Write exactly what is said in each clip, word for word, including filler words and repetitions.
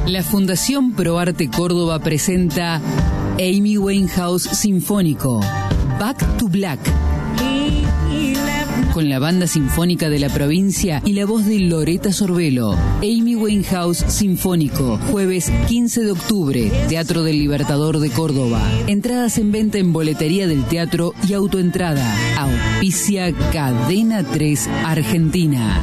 La Fundación ProArte Córdoba presenta Amy Winehouse Sinfónico, Back to Black, con la banda sinfónica de la provincia y la voz de Loretta Sorbelo. Amy Winehouse Sinfónico, jueves quince de octubre, Teatro del Libertador de Córdoba. Entradas en venta en boletería del teatro y autoentrada. Auspicia Cadena tres Argentina.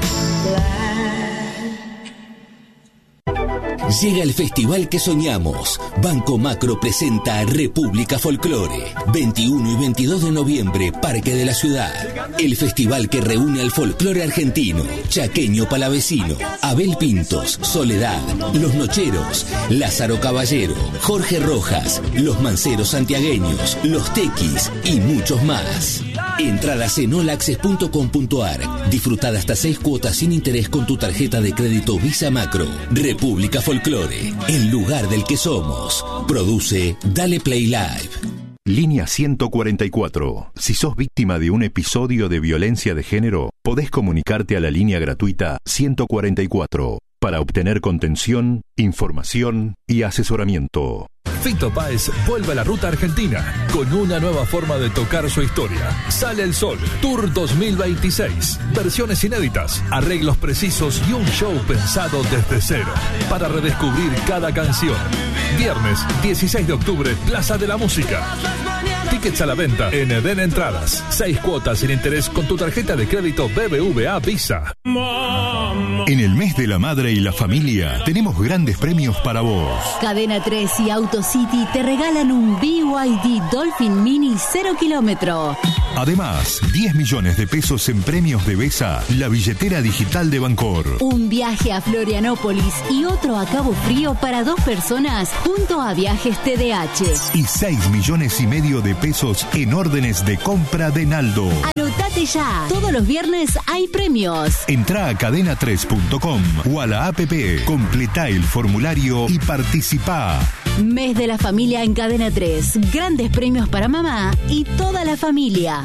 Llega el festival que soñamos. Banco Macro presenta República Folclore. veintiuno y veintidós de noviembre, Parque de la Ciudad. El festival que reúne al folclore argentino, chaqueño palavecino, Abel Pintos, Soledad, Los Nocheros, Lázaro Caballero, Jorge Rojas, Los Manceros Santiagueños, Los Tequis y muchos más. Entradas en all access punto com punto a r. Disfrutad hasta seis cuotas sin interés con tu tarjeta de crédito Visa Macro. República Folclore, el lugar del que somos. Produce Dale Play Live. Línea ciento cuarenta y cuatro. Si sos víctima de un episodio de violencia de género, podés comunicarte a la línea gratuita ciento cuarenta y cuatro para obtener contención, información y asesoramiento. Fito Páez vuelve a la ruta argentina con una nueva forma de tocar su historia. Sale el Sol, Tour dos mil veintiséis. Versiones inéditas, arreglos precisos y un show pensado desde cero para redescubrir cada canción. Viernes dieciséis de octubre, Plaza de la Música. Tickets a la venta en Eden Entradas. Seis cuotas sin interés con tu tarjeta de crédito B B V A Visa. En el mes de la madre y la familia tenemos grandes premios para vos. Cadena tres y AutoCity te regalan un B Y D Dolphin Mini cero kilómetro. Además, diez millones de pesos en premios de Besa, la billetera digital de Bancor. Un viaje a Florianópolis y otro a Cabo Frío para dos personas junto a Viajes T D H. Y seis millones y medio de pesos en órdenes de compra de Naldo. Anotate ya. Todos los viernes hay premios. Entrá a cadena tres punto com o a la app, completá el formulario y participá. Mes de la familia en Cadena tres. Grandes premios para mamá y toda la familia.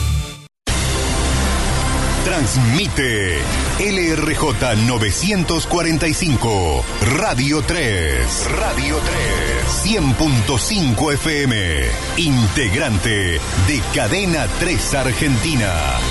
Transmite L R J novecientos cuarenta y cinco, Radio tres. Radio tres. cien punto cinco F M. Integrante de Cadena tres Argentina.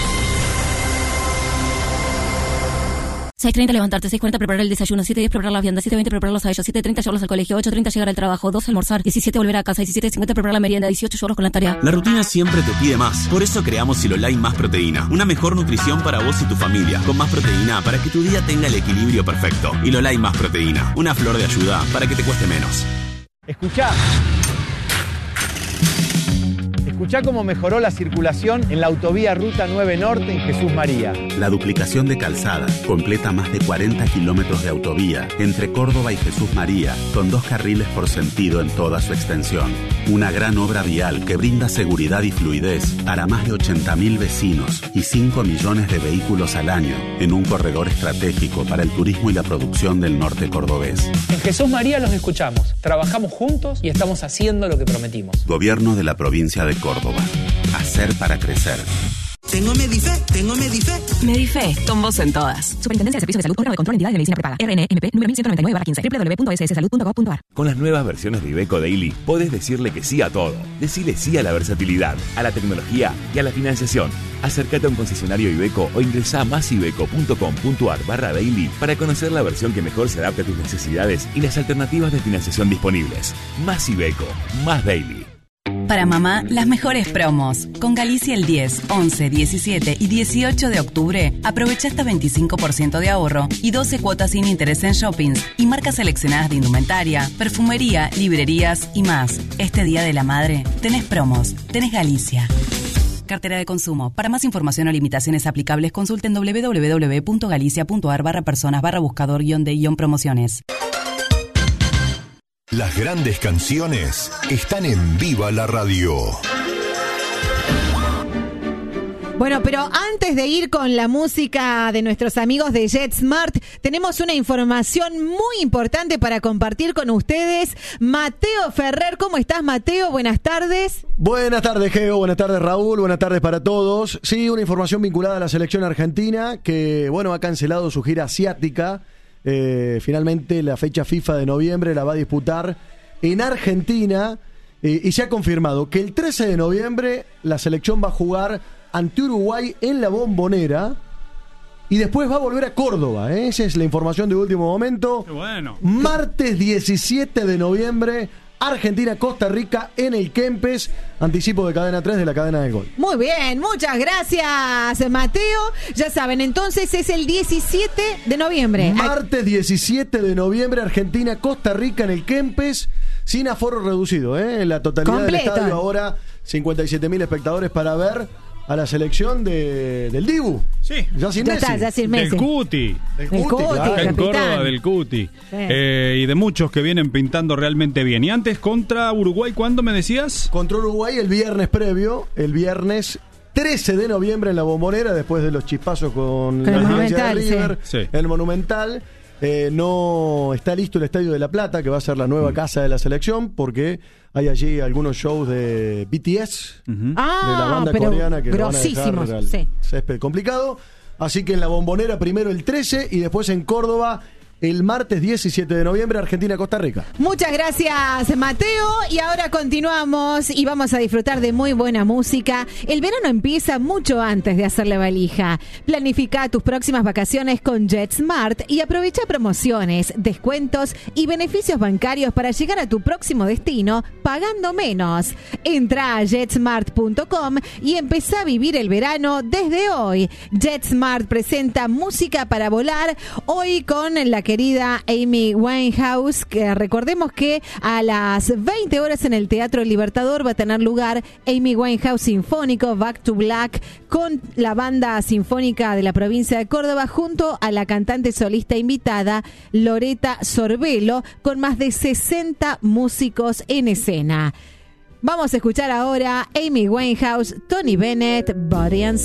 seis treinta levantarte, seis cuarenta preparar el desayuno, siete diez preparar la vianda, siete veinte prepararlos a ellos, siete treinta llevarlos al colegio, ocho treinta llegar al trabajo, dos almorzar, diecisiete volver a casa, diecisiete cincuenta preparar la merienda, dieciocho llevarlos con la tarea. La rutina siempre te pide más. Por eso creamos Silolai Más Proteína. Una mejor nutrición para vos y tu familia. Con más proteína para que tu día tenga el equilibrio perfecto. Silolai Más Proteína. Una flor de ayuda para que te cueste menos. Escuchá. Escuchá cómo mejoró la circulación en la autovía Ruta nueve Norte en Jesús María. La duplicación de calzada completa más de cuarenta kilómetros de autovía entre Córdoba y Jesús María, con dos carriles por sentido en toda su extensión. Una gran obra vial que brinda seguridad y fluidez para más de ochenta mil vecinos y cinco millones de vehículos al año en un corredor estratégico para el turismo y la producción del norte cordobés. En Jesús María los escuchamos, trabajamos juntos y estamos haciendo lo que prometimos. Gobierno de la provincia de Córdoba. Hacer para crecer. Tengo Medife, tengo Medife. Medife, con vos en todas. Superintendencia de Servicios de Salud, órgano de control, entidades de medicina prepaga. R N M P nueve mil ciento noventa y nueve barra quince. doble u doble u doble u punto s s salud punto gov punto a r. Con las nuevas versiones de Iveco Daily, podés decirle que sí a todo. Decile sí a la versatilidad, a la tecnología y a la financiación. Acércate a un concesionario Iveco o ingresá a masiveco punto com punto a r barra daily para conocer la versión que mejor se adapte a tus necesidades y las alternativas de financiación disponibles. Más Iveco, más Daily. Para mamá, las mejores promos. Con Galicia el diez, once, diecisiete y dieciocho de octubre, aprovecha hasta veinticinco por ciento de ahorro y doce cuotas sin interés en shoppings y marcas seleccionadas de indumentaria, perfumería, librerías y más. Este Día de la Madre, tenés promos, tenés Galicia. Cartera de consumo. Para más información o limitaciones aplicables, consulten doble u doble u doble u punto galicia punto a r barra personas barra buscador guión de guión promociones. Las grandes canciones están en Viva la Radio. Bueno, pero antes de ir con la música de nuestros amigos de JetSmart, tenemos una información muy importante para compartir con ustedes. Mateo Ferrer, ¿cómo estás, Mateo? Buenas tardes. Buenas tardes, Geo. Buenas tardes, Raúl. Buenas tardes para todos. Sí, una información vinculada a la selección argentina que, bueno, ha cancelado su gira asiática. eh, finalmente la fecha FIFA de noviembre la va a disputar en Argentina, eh, y se ha confirmado que el trece de noviembre la selección va a jugar ante Uruguay en la Bombonera y después va a volver a Córdoba, ¿eh? Esa es la información de último momento. Qué bueno. Martes diecisiete de noviembre, Argentina-Costa Rica en el Kempes, anticipo de Cadena tres de la Cadena del Gol. Muy bien, muchas gracias, Mateo. Ya saben, entonces es el diecisiete de noviembre. Martes diecisiete de noviembre, Argentina-Costa Rica en el Kempes, sin aforo reducido, ¿eh? En la totalidad Completo. del estadio ahora cincuenta y siete mil espectadores para ver a la selección de, del Dibu. Sí. Ya sin Ya Messi. está, ya sin Messi. Del Cuti. Del El Cuti, Cuti, claro. Acá en capitán. Córdoba, del Cuti. Sí. Eh, y de muchos que vienen pintando realmente bien. Y antes contra Uruguay, ¿cuándo me decías? Contra Uruguay el viernes previo, el viernes trece de noviembre en la Bombonera, después de los chispazos con Con la el dirigencia de Monumental, River, sí. Sí. el Monumental. Eh, no está listo el Estadio de La Plata, que va a ser la nueva mm. casa de la selección, porque hay allí algunos shows de B T S, Uh-huh. Ah, de la banda pero coreana, que lo van a grosísimos, dejar al sí. césped complicado. Así que en la Bombonera primero el trece y después en Córdoba el martes diecisiete de noviembre, Argentina-Costa Rica. Muchas gracias, Mateo. Y ahora continuamos y vamos a disfrutar de muy buena música. El verano empieza mucho antes de hacer la valija. Planifica tus próximas vacaciones con JetSmart y aprovecha promociones, descuentos y beneficios bancarios para llegar a tu próximo destino pagando menos. Entra a jetsmart punto com y empezá a vivir el verano desde hoy. JetSmart presenta música para volar hoy con la querida Amy Winehouse, que recordemos que a las veinte horas en el Teatro Libertador va a tener lugar Amy Winehouse Sinfónico Back to Black con la banda sinfónica de la provincia de Córdoba junto a la cantante solista invitada Loreta Sorbelo con más de sesenta músicos en escena. Vamos a escuchar ahora Amy Winehouse, Tony Bennett, Body and